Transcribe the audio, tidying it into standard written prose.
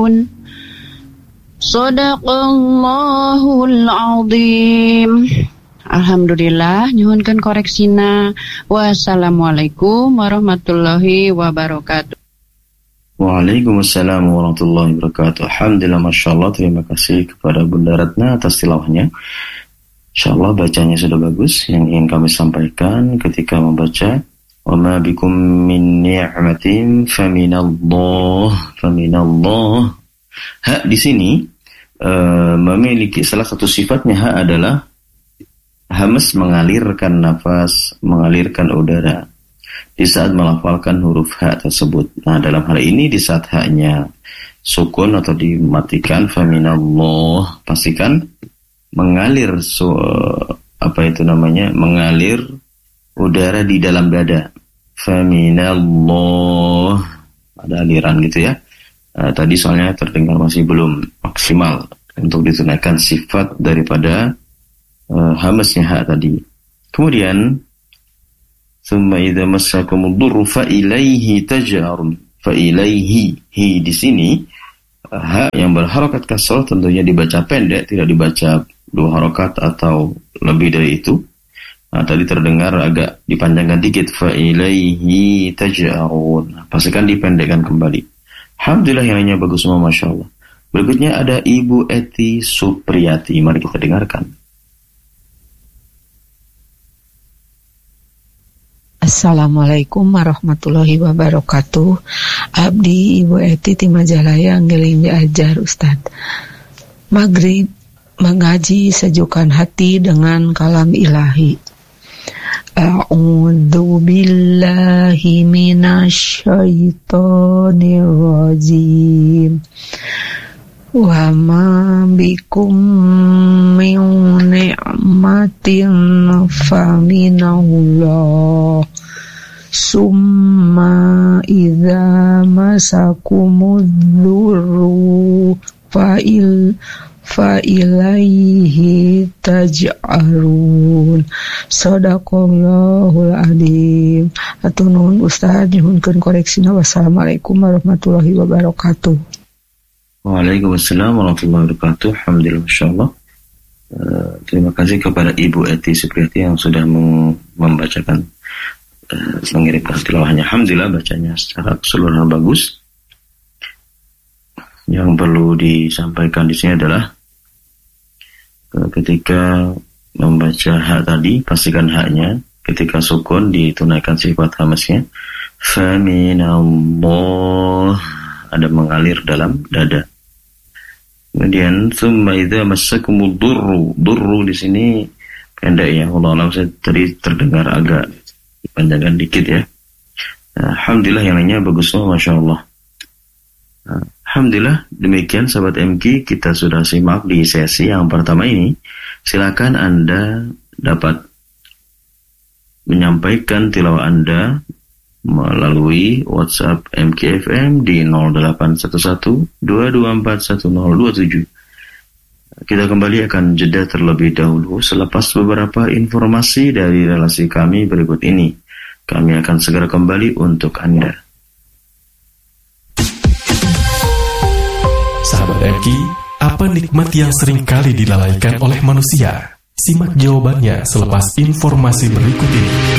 يصفون صدق الله العظيم. Alhamdulillah, nyuhunkeun koreksina. Wassalamualaikum warahmatullahi wabarakatuh. Waalaikumsalam warahmatullahi wabarakatuh. Alhamdulillah, Masya Allah. Terima kasih kepada Bunda Ratna atas tilawahnya. Insya Allah bacanya sudah bagus. Yang ingin kami sampaikan ketika membaca wa ma bikum min ni'matin faminallah. Ha di sini memiliki salah satu sifatnya. Ha adalah hamas, mengalirkan nafas, mengalirkan udara di saat melafalkan huruf ha tersebut. Nah, dalam hal ini di saat ha-nya sukun atau dimatikan, faminallah, pastikan mengalir mengalir udara di dalam dada. Faminallah, ada aliran gitu ya. Tadi soalnya terdengar masih belum maksimal untuk ditunaikan sifat daripada hamasnya ha tadi. Kemudian thumma idza massakumud durru fa ilaihi taj'arun. Fa ilaihi, hi di sini ha yang berharokat kasrah tentunya dibaca pendek, tidak dibaca 2 harokat atau lebih dari itu. Nah, tadi terdengar agak dipanjangkan dikit, fa ilaihi taj'arun. Pastikan dipendekkan kembali. Alhamdulillah, yang lainnya bagus semua, Masya Allah. Berikutnya ada Ibu Eti Supriyati. Mari kita dengarkan. Assalamualaikum warahmatullahi wabarakatuh. Abdi Ibu Eti ti Majalaya ngeling diajar Ustad. Maghrib mengaji sejukkan hati dengan kalam ilahi. A'udzu billahi minasy syaithanir rajim. Wa ma bikum min ni'matin faminallah. Summa idza masakumudz-dzurru fa ilaihi taj'arun. Shadaqallahul adzim. Atur nuhun Ustaz, nyuhunkeun koreksina. Wassalamualaikum warahmatullahi wabarakatuh. Waalaikumsalam warahmatullahi wabarakatuh. Alhamdulillah, Masya Allah. Terima kasih kepada Ibu Eti Supriyati yang sudah membacakan, mengirimkan tilawahnya. Alhamdulillah, bacanya secara keseluruhan bagus. Yang perlu disampaikan di sini adalah ketika membaca ha tadi, pastikan ha-nya ketika sukun ditunaikan sifat hamasnya. Faminallah, ada mengalir dalam dada. Kemudian tsumma idza massakumud durru di sini pendek ya. Allah alam, saya tadi terdengar agak dipanjangkan dikit ya. Alhamdulillah, yang lainnya bagus semua, Masya Allah. Alhamdulillah, demikian sahabat MQ, kita sudah simak di sesi yang pertama ini. Silakan Anda dapat menyampaikan tilawah Anda melalui WhatsApp MKFM di 0811-2241027. Kita kembali akan jeda terlebih dahulu selepas beberapa informasi dari relasi kami berikut ini. Kami akan segera kembali untuk Anda. Sahabat MK, apa nikmat yang sering kali dilalaikan oleh manusia? Simak jawabannya selepas informasi berikut ini.